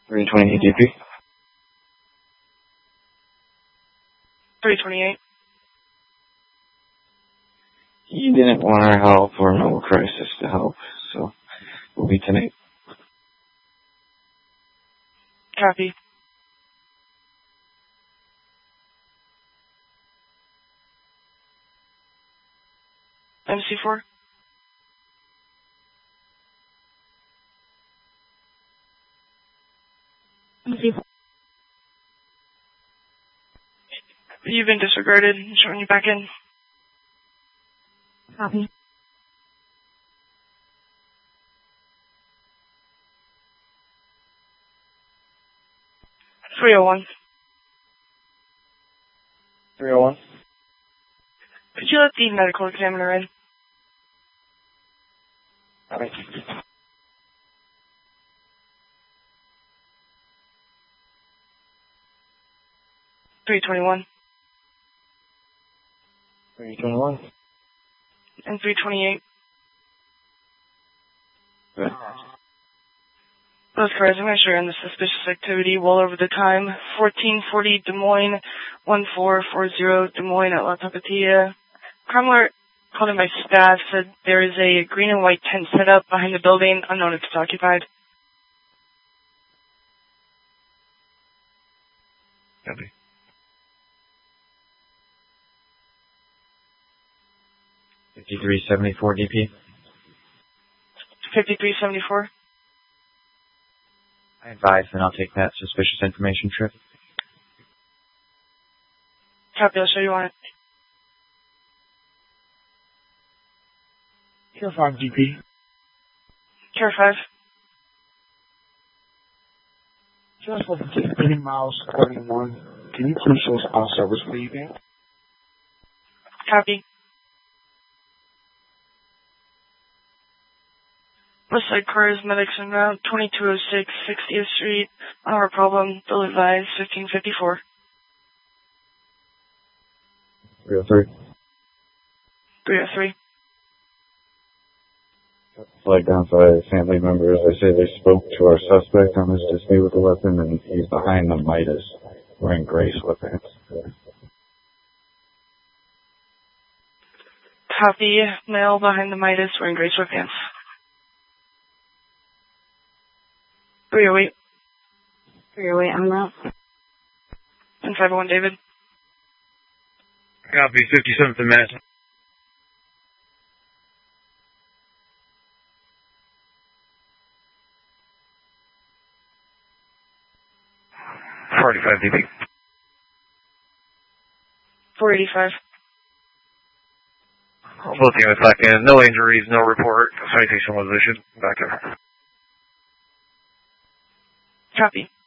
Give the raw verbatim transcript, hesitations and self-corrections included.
three twenty-eight D P. three twenty-eight. He didn't want our help or no crisis to help, so we'll be tonight. Copy. M C four. M C four. You've been disregarded. Showing you back in. Copy. three oh one. three oh one. Could you let the medical examiner in? Copy. three twenty-one. three twenty-one. And three twenty-eight. Good. Those cars, I'm going to show you on the suspicious activity well over the time. fourteen forty Des Moines, one four four zero Des Moines at La Tapatilla. Crime alert called in by staff said there is a green and white tent set up behind the building, unknown if it's occupied. Copy. fifty-three seventy-four D P. fifty-three seventy-four. I advise, and I'll take that suspicious information trip. Copy, I'll show you on it. Care five D P. Care five. Just over eighty miles, thirty-one. Can you please show us our service leaving? Copy. West Side Cars, medics en route, twenty-two oh six, sixtieth Street, on our problem, bill advised, fifteen fifty-four. three oh three. three oh three. Flagged down by family members. They say they spoke to our suspect on his dispute with the weapon, and he's behind the Midas, wearing gray sweatpants. Copy, male behind the Midas, wearing gray sweatpants. three oh eight. three oh eight en route. And five oh one David. Copy, fifty-seventh and Madison. forty-five D P. four eighty-five. Both units back in. No injuries, no report. Citation was issued. Back in. Copy.